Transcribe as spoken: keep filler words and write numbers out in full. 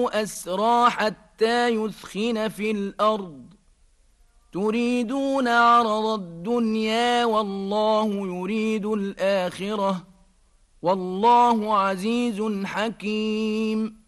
أسرى حتى يثخن في الأرض تريدون عرض الدنيا والله يريد الآخرة والله عزيز حكيم.